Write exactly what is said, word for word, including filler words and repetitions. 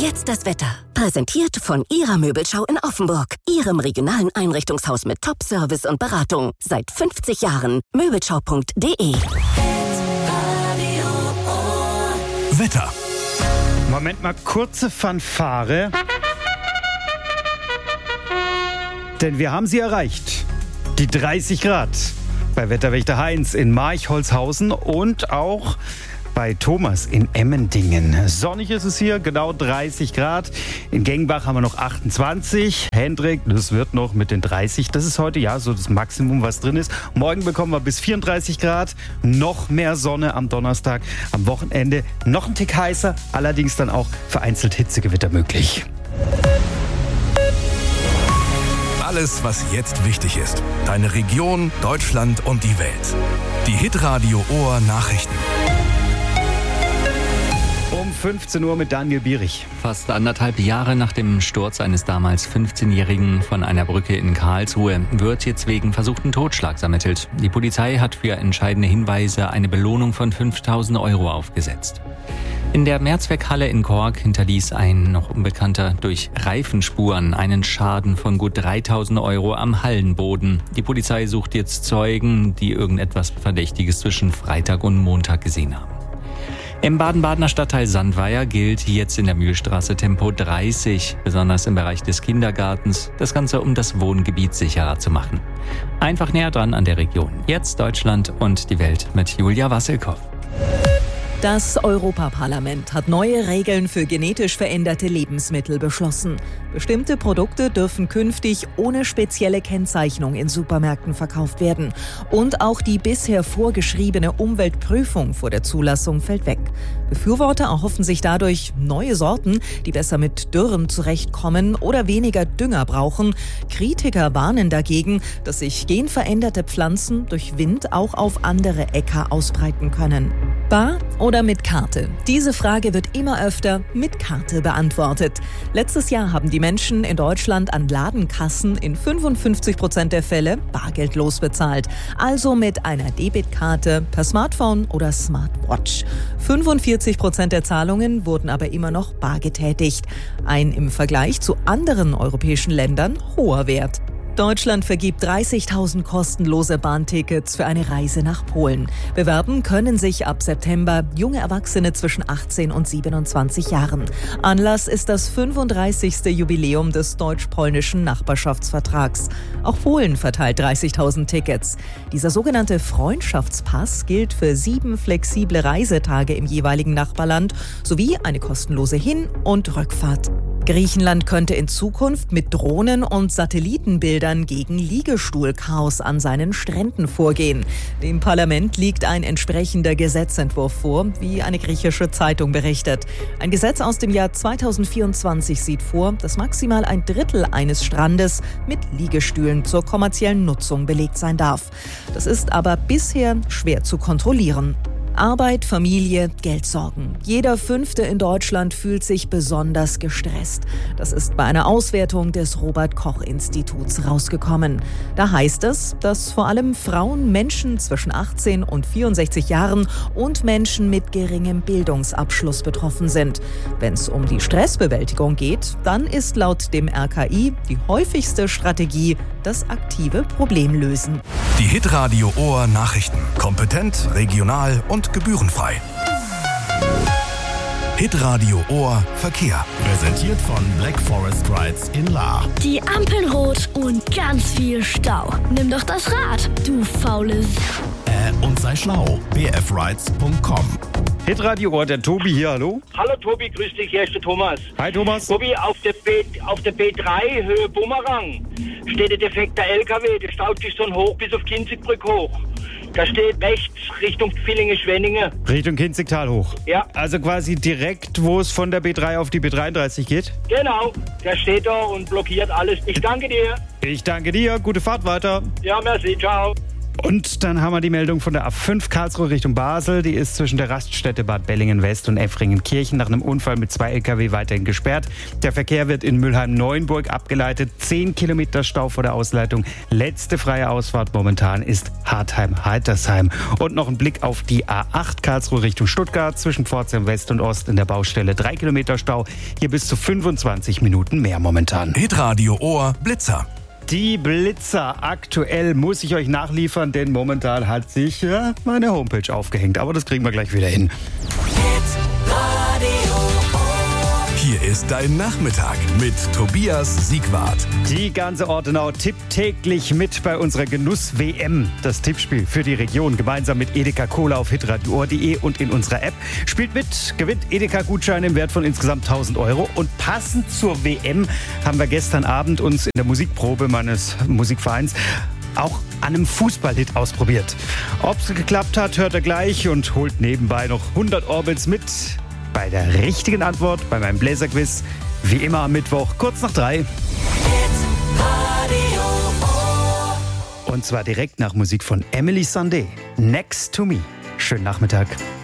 Jetzt das Wetter. Präsentiert von Ihrer Möbelschau in Offenburg. Ihrem regionalen Einrichtungshaus mit Top-Service und Beratung. Seit fünfzig Jahren. Möbelschau punkt de. Wetter. Moment mal, kurze Fanfare. Denn wir haben sie erreicht. Die dreißig Grad. Bei Wetterwächter Heinz in Marchholzhausen und auch bei Thomas in Emmendingen. Sonnig ist es hier, genau dreißig Grad. In Gengenbach haben wir noch achtundzwanzig. Hendrik, das wird noch mit den dreißig. Das ist heute ja so das Maximum, was drin ist. Morgen bekommen wir bis vierunddreißig Grad. Noch mehr Sonne am Donnerstag. Am Wochenende noch ein Tick heißer. Allerdings dann auch vereinzelt Hitzegewitter möglich. Alles, was jetzt wichtig ist. Deine Region, Deutschland und die Welt. Die Hitradio Ohr Nachrichten. Um fünfzehn Uhr mit Daniel Bierich. Fast anderthalb Jahre nach dem Sturz eines damals fünfzehnjährigen von einer Brücke in Karlsruhe wird jetzt wegen versuchten Totschlags ermittelt. Die Polizei hat für entscheidende Hinweise eine Belohnung von fünftausend Euro aufgesetzt. In der Mehrzweckhalle in Kork hinterließ ein noch Unbekannter durch Reifenspuren einen Schaden von gut dreitausend Euro am Hallenboden. Die Polizei sucht jetzt Zeugen, die irgendetwas Verdächtiges zwischen Freitag und Montag gesehen haben. Im Baden-Badener Stadtteil Sandweier gilt jetzt in der Mühlstraße Tempo dreißig, besonders im Bereich des Kindergartens, das Ganze um das Wohngebiet sicherer zu machen. Einfach näher dran an der Region. Jetzt Deutschland und die Welt mit Julia Wassilkow. Das Europaparlament hat neue Regeln für genetisch veränderte Lebensmittel beschlossen. Bestimmte Produkte dürfen künftig ohne spezielle Kennzeichnung in Supermärkten verkauft werden. Und auch die bisher vorgeschriebene Umweltprüfung vor der Zulassung fällt weg. Befürworter erhoffen sich dadurch neue Sorten, die besser mit Dürren zurechtkommen oder weniger Dünger brauchen. Kritiker warnen dagegen, dass sich genveränderte Pflanzen durch Wind auch auf andere Äcker ausbreiten können. Bar oder mit Karte? Diese Frage wird immer öfter mit Karte beantwortet. Letztes Jahr haben die Menschen in Deutschland an Ladenkassen in fünfundfünfzig Prozent der Fälle bargeldlos bezahlt. Also mit einer Debitkarte per Smartphone oder Smartwatch. fünfundvierzig Prozent der Zahlungen wurden aber immer noch bar getätigt. Ein im Vergleich zu anderen europäischen Ländern hoher Wert. Deutschland vergibt dreißigtausend kostenlose Bahntickets für eine Reise nach Polen. Bewerben können sich ab September junge Erwachsene zwischen achtzehn und siebenundzwanzig Jahren. Anlass ist das fünfunddreißigste Jubiläum des deutsch-polnischen Nachbarschaftsvertrags. Auch Polen verteilt dreißigtausend Tickets. Dieser sogenannte Freundschaftspass gilt für sieben flexible Reisetage im jeweiligen Nachbarland sowie eine kostenlose Hin- und Rückfahrt. Griechenland könnte in Zukunft mit Drohnen und Satellitenbildern gegen Liegestuhlchaos an seinen Stränden vorgehen. Dem Parlament liegt ein entsprechender Gesetzentwurf vor, wie eine griechische Zeitung berichtet. Ein Gesetz aus dem Jahr zweitausendvierundzwanzig sieht vor, dass maximal ein Drittel eines Strandes mit Liegestühlen zur kommerziellen Nutzung belegt sein darf. Das ist aber bisher schwer zu kontrollieren. Arbeit, Familie, Geldsorgen. Jeder Fünfte in Deutschland fühlt sich besonders gestresst. Das ist bei einer Auswertung des Robert-Koch-Instituts rausgekommen. Da heißt es, dass vor allem Frauen, Menschen zwischen achtzehn und vierundsechzig Jahren und Menschen mit geringem Bildungsabschluss betroffen sind. Wenn es um die Stressbewältigung geht, dann ist laut dem R K I die häufigste Strategie das aktive Problemlösen. Die Hitradio Ohr Nachrichten. Kompetent, regional und gebührenfrei. Hitradio Ohr Verkehr. Präsentiert von Black Forest Rides in Lahr. Die Ampeln rot und ganz viel Stau. Nimm doch das Rad, du faules. Äh, und sei schlau. b f rides punkt com. Hitradio Ohr, der Tobi hier, hallo? Hallo Tobi, grüß dich, hier ist der Thomas. Hi Thomas. Tobi, auf der, B, auf der B drei, Höhe Bumerang, steht der defekte L K W, der staut sich so hoch bis auf Kinzigbrück hoch. Da steht rechts Richtung Villingen-Schwenningen. Richtung Kinzigtal hoch? Ja. Also quasi direkt, wo es von der B drei auf die B dreiunddreißig geht? Genau, der steht da und blockiert alles. Ich danke dir. Ich danke dir, gute Fahrt weiter. Ja, merci, ciao. Und dann haben wir die Meldung von der A fünf Karlsruhe Richtung Basel. Die ist zwischen der Raststätte Bad Bellingen-West und Effringen-Kirchen nach einem Unfall mit zwei L K W weiterhin gesperrt. Der Verkehr wird in Mülheim-Neuenburg abgeleitet. Zehn Kilometer Stau vor der Ausleitung. Letzte freie Ausfahrt momentan ist Hartheim-Heitersheim. Und noch ein Blick auf die A acht Karlsruhe Richtung Stuttgart. Zwischen Pforzheim West und Ost in der Baustelle. Drei Kilometer Stau. Hier bis zu fünfundzwanzig Minuten mehr momentan. Hitradio Ohr Blitzer. Die Blitzer aktuell muss ich euch nachliefern, denn momentan hat sich ja, meine Homepage aufgehängt. Aber das kriegen wir gleich wieder hin. Hier ist dein Nachmittag mit Tobias Siegwart. Die ganze Ortenau tippt täglich mit bei unserer Genuss-W M. Das Tippspiel für die Region gemeinsam mit Edeka Cola auf hitradio ohr punkt de und in unserer App. Spielt mit, gewinnt Edeka-Gutscheine im Wert von insgesamt tausend Euro. Und passend zur W M haben wir gestern Abend uns in der Musikprobe meines Musikvereins auch an einem Fußballhit ausprobiert. Ob es geklappt hat, hört er gleich und holt nebenbei noch hundert Orbits mit. Bei der richtigen Antwort bei meinem Bläserquiz, wie immer am Mittwoch, kurz nach drei. Und zwar direkt nach Musik von Emily Sandé. Next to Me. Schönen Nachmittag.